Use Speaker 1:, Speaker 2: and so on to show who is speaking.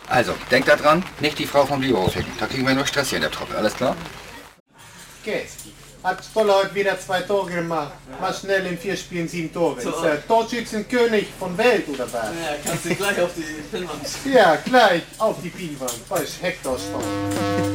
Speaker 1: Also, denkt da dran, nicht die Frau vom Libero ficken. Da kriegen wir nur Stress hier in der Truppe, alles klar?
Speaker 2: Geski. Hat Stoller heute wieder 2 Tore gemacht. War schnell in 4 Spielen 7 Tore. Ist der Torschützenkönig von Welt oder was?
Speaker 3: Ja, kannst du gleich auf die Pinnwand.
Speaker 2: Ja, gleich auf die Pinnwand. Da ist Hector Stoller.